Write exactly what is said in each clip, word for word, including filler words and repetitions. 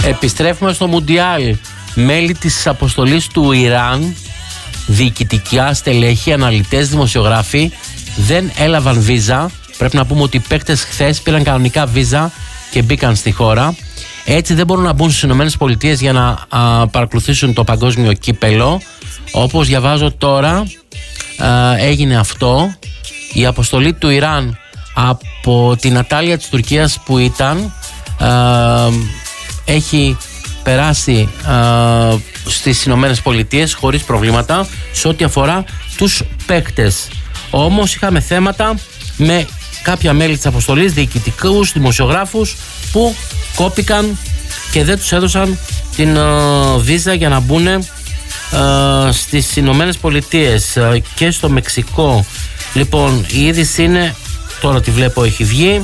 Επιστρέφουμε στο Μουντιάλ. Μέλη της αποστολής του Ιράν, διοικητικά στελέχη, αναλυτές, δημοσιογράφοι δεν έλαβαν βίζα. Πρέπει να πούμε ότι οι παίκτες χθες πήραν κανονικά βίζα και μπήκαν στη χώρα. Έτσι δεν μπορούν να μπουν στις ΗΠΑ για να α, παρακολουθήσουν το παγκόσμιο κύπελο. Όπως διαβάζω τώρα, α, έγινε αυτό. Η αποστολή του Ιράν από την Ατάλεια της Τουρκίας που ήταν α, έχει περάσει α, στις Ηνωμένες Πολιτείες χωρίς προβλήματα σε ό,τι αφορά τους παίκτες. Όμως είχαμε θέματα με κάποια μέλη της αποστολής, διοικητικούς, δημοσιογράφους που κόπηκαν και δεν τους έδωσαν την α, βίζα για να μπουν α, στις Ηνωμένες Πολιτείες α, και στο Μεξικό. Λοιπόν, η είδηση είναι, τώρα τη βλέπω, έχει βγει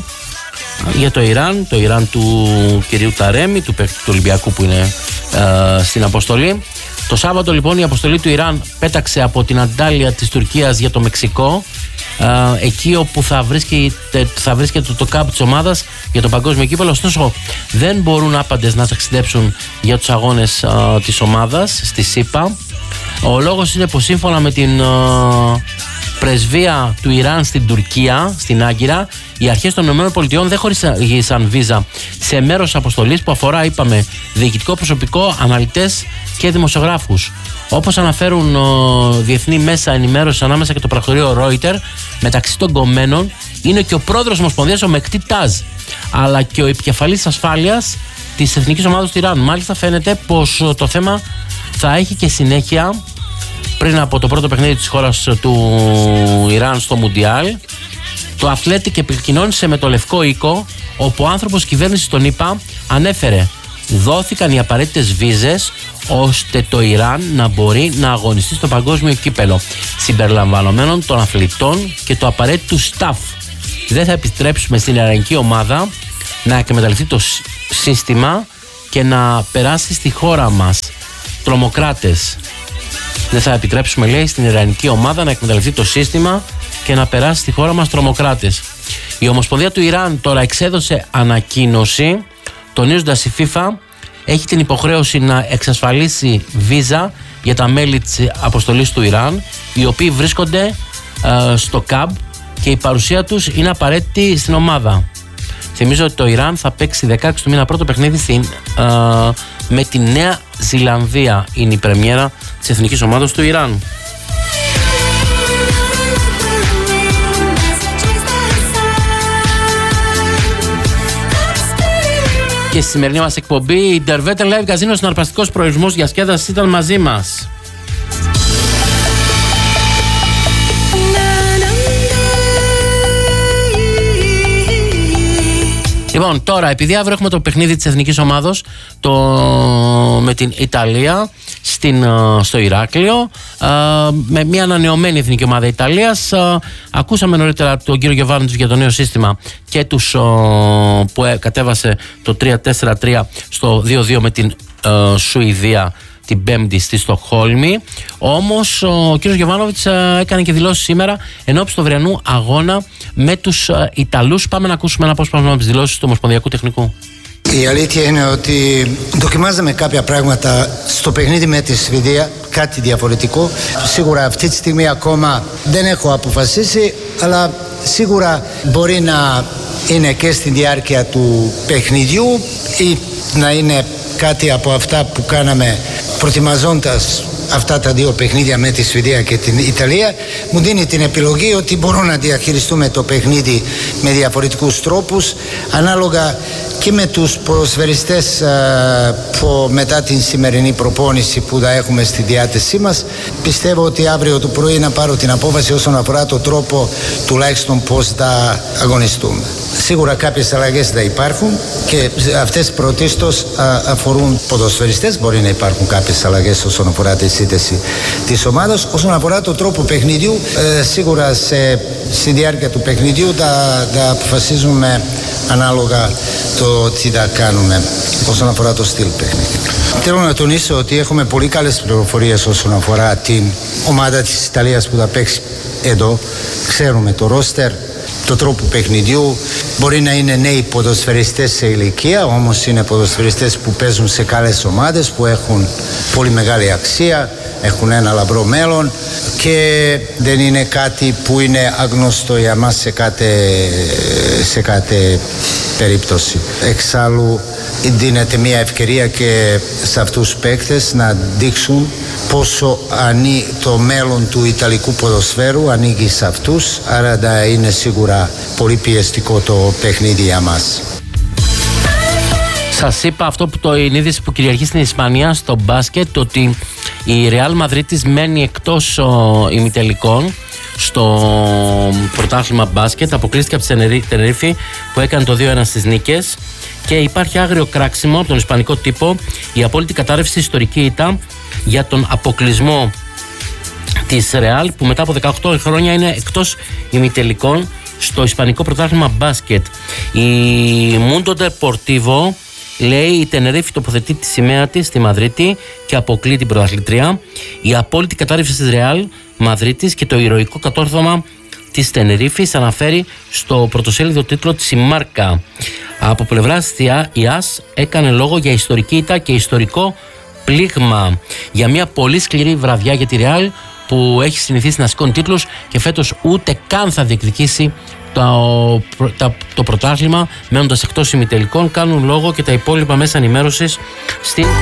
για το Ιράν, το Ιράν του κυρίου Ταρέμι, του παίκτη του Ολυμπιακού που είναι α, στην αποστολή. Το Σάββατο λοιπόν η αποστολή του Ιράν πέταξε από την Αντάλια της Τουρκίας για το Μεξικό, α, εκεί όπου θα βρίσκεται, θα βρίσκεται το κάμπ της ομάδας για το παγκόσμιο κύπελλο. Ωστόσο δεν μπορούν άπαντες να ταξιδέψουν για τους αγώνες α, της ομάδας στη ΣΥΠΑ. Ο λόγος είναι πως σύμφωνα με την α, πρεσβεία του Ιράν στην Τουρκία, στην Άγκυρα, οι αρχές των ΗΠΑ δεν χωρίσαν βίζα σε μέρος αποστολής που αφορά, είπαμε, διοικητικό προσωπικό, αναλυτές και δημοσιογράφους. Όπως αναφέρουν ο, διεθνή μέσα ενημέρωσης ανάμεσα και το πρακτορείο Reuters, μεταξύ των κομμένων είναι και ο πρόεδρος Ομοσπονδίας, ο Μεκτή Τάζ, αλλά και ο επικεφαλής ασφάλειας της Εθνικής Ομάδας του Ιράν. Μάλιστα φαίνεται πως το θέμα θα έχει και συνέχεια πριν από το πρώτο παιχνίδι της χώρας του Ιράν στο Μουντιάλ. Το Athletic επικοινώνησε με το Λευκό Οίκο, όπου ο άνθρωπος κυβέρνησης των ΗΠΑ ανέφερε δόθηκαν οι απαραίτητες βίζες ώστε το Ιράν να μπορεί να αγωνιστεί στο παγκόσμιο κύπελλο, συμπεριλαμβανομένων των αθλητών και του απαραίτητου staff. Δεν θα επιτρέψουμε στην ιρανική ομάδα να εκμεταλλευτεί το σύστημα και να περάσει στη χώρα μας τρομοκράτες. Δεν θα επιτρέψουμε, λέει, στην ιρανική ομάδα να εκμεταλλευτεί το σύστημα και να περάσει στη χώρα μας τρομοκράτες. Η Ομοσπονδία του Ιράν τώρα εξέδωσε ανακοίνωση, τονίζοντας η FIFA έχει την υποχρέωση να εξασφαλίσει βίζα για τα μέλη της αποστολής του Ιράν, οι οποίοι βρίσκονται ε, στο ΚΑΜΠ και η παρουσία τους είναι απαραίτητη στην ομάδα. Θυμίζω ότι το Ιράν θα παίξει δεκαέξι του μήνα πρώτο παιχνίδι στην, ε, με τη Νέα Ζηλανδία. Είναι η πρεμιέρα της εθνικής ομάδας του Ιράν. Και στη σημερινή μας εκπομπή η Derwetten Live Casino, συναρπαστικός προορισμός διασκέδασης, ήταν μαζί μας. Λοιπόν, τώρα, επειδή αύριο έχουμε το παιχνίδι της εθνικής ομάδος το, με την Ιταλία στην, στο Ηράκλειο, με μια ανανεωμένη εθνική ομάδα Ιταλίας, ακούσαμε νωρίτερα τον κύριο Γιωβάνοβιτς για το νέο σύστημα και τους που κατέβασε το τρία τέσσερα τρία στο δύο δύο με την Σουηδία την Πέμπτη στη Στοκχόλμη. Όμως ο κύριος Γιωβάνοβιτς έκανε και δηλώσεις σήμερα ενώπιση του αυριανού αγώνα με τους Ιταλούς. Πάμε να ακούσουμε ένα απόσπασμα από τις δηλώσεις του Ομοσπονδιακού Τεχνικού. Η αλήθεια είναι ότι δοκιμάζαμε κάποια πράγματα στο παιχνίδι με τη Σουηδία, κάτι διαφορετικό. Σίγουρα αυτή τη στιγμή ακόμα δεν έχω αποφασίσει, αλλά σίγουρα μπορεί να είναι και στη διάρκεια του παιχνιδιού ή να είναι κάτι από αυτά που κάναμε προετοιμαζώντας αυτά τα δύο παιχνίδια με τη Σουηδία και την Ιταλία. Μου δίνει την επιλογή ότι μπορούμε να διαχειριστούμε το παιχνίδι με διαφορετικούς τρόπους, ανάλογα και με τους ποδοσφαιριστές που μετά την σημερινή προπόνηση που θα έχουμε στη διάθεσή μας. Πιστεύω ότι αύριο το πρωί να πάρω την απόφαση όσον αφορά το τρόπο τουλάχιστον πώς θα αγωνιστούμε. Σίγουρα κάποιες αλλαγές θα υπάρχουν και αυτές πρωτίστως αφορούν ποδοσφαιριστές. Μπορεί να υπάρχουν κάποιες αλλαγές όσον αφορά τη σύνθεση της ομάδας. Όσον αφορά το τρόπο παιχνιδιού, σίγουρα σε, στη διάρκεια του παιχνιδιού θα, θα αποφασίζουμε ανάλογα το τι θα κάνουμε όσον αφορά το στυλ παιχνιδιού. Θέλω να τονίσω ότι έχουμε πολύ καλές πληροφορίες όσον αφορά την ομάδα της Ιταλίας που θα παίξει εδώ. Ξέρουμε το ρόστερ, το τρόπο παιχνιδιού. Μπορεί να είναι νέοι ποδοσφαιριστές σε ηλικία, όμως είναι ποδοσφαιριστές που παίζουν σε καλές ομάδες, που έχουν πολύ μεγάλη αξία, έχουν ένα λαμπρό μέλλον και δεν είναι κάτι που είναι αγνώστο για μας σε κάθε, σε κάθε περίπτωση. Εξάλλου δίνεται μια ευκαιρία και σε αυτούς τους παίκτες να δείξουν πόσο ανή, το μέλλον του Ιταλικού ποδοσφαίρου ανοίγει σε αυτούς, άρα θα είναι σίγουρα πολύ πιεστικό το παιχνίδι για μας. Σας είπα αυτό που το είναι είδηση που κυριαρχεί στην Ισπανία στο μπάσκετ, ότι η Ρεάλ Μαδρίτης μένει εκτός ημιτελικών στο πρωτάθλημα μπάσκετ. Αποκλείστηκε από τη Τενερίφη που έκανε το δύο ένα στις νίκες και υπάρχει άγριο κράξιμο από τον ισπανικό τύπο, η απόλυτη κατάρρευση ιστορική ήττα για τον αποκλεισμό της Ρεάλ, που μετά από δεκαοκτώ χρόνια είναι εκτός ημιτελικών στο ισπανικό πρωτάθλημα μπάσκετ. Η Mundo Deportivo λέει η Τενερίφη τοποθετεί τη σημαία της στη Μαδρίτη και αποκλεί την πρωταθλήτρια. Η απόλυτη κατάρρευση της Ρεάλ Μαδρίτης και το ηρωικό κατόρθωμα της Τενερίφης αναφέρει στο πρωτοσέλιδο τίτλο της η Μάρκα. Από πλευράς η ΑΣ έκανε λόγο για ιστορική ήττα και ιστορικό πλήγμα, για μια πολύ σκληρή βραδιά για τη Ρεάλ που έχει συνηθίσει να σηκώνει τίτλους και φέτος ούτε καν θα διεκδικήσει το, το, το πρωτάθλημα μένοντας εκτός ημιτελικών. Κάνουν λόγο και τα υπόλοιπα μέσα ενημέρωσης στην